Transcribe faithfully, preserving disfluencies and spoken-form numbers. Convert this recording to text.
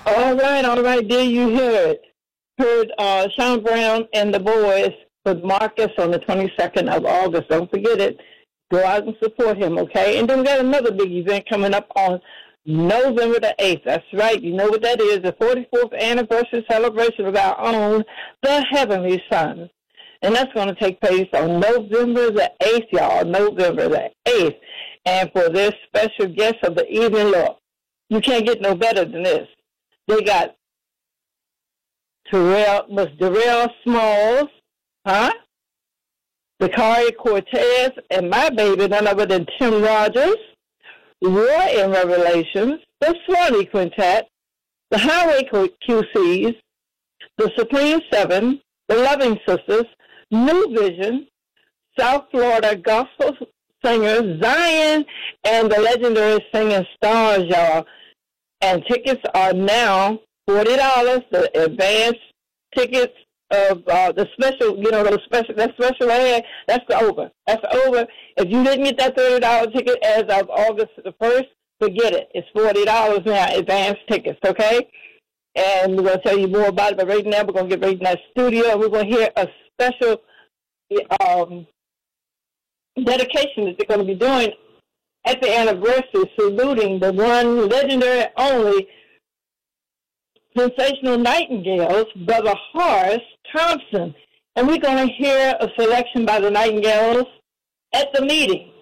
All right, all right, dear, you heard. Heard uh, Sean Brown and the boys with Marcus on the twenty-second of August. Don't forget it. Go out and support him, okay? And then we got another big event coming up on November the eighth. That's right. You know what that is, the forty-fourth anniversary celebration of our own, the Heavenly Son. And that's going to take place on November the eighth, y'all, November the eighth. And for this special guest of the evening, look, you can't get no better than this. They got Terrell, Miss Darrell Smalls, huh? Vicari Cortez, and my baby, none other than Tim Rogers, Roy in Revelations, the Swanee Quintet, the Highway Q Cs, the Supreme Seven, the Loving Sisters, New Vision, South Florida Gospel Singers, Zion, and the legendary Singing Stars, y'all. And tickets are now forty dollars. The advance tickets of uh, the special, you know, those special, that special ad, that's over. That's over. If you didn't get that thirty dollars ticket as of August the first, forget it. It's forty dollars now, advance tickets, okay? And we're going to tell you more about it, but right now we're going to get right in that studio, and we're going to hear a special um, dedication that they're going to be doing at the anniversary, saluting the one legendary only sensational Nightingales, Brother Horace Thompson. And we're going to hear a selection by the Nightingales at the meeting.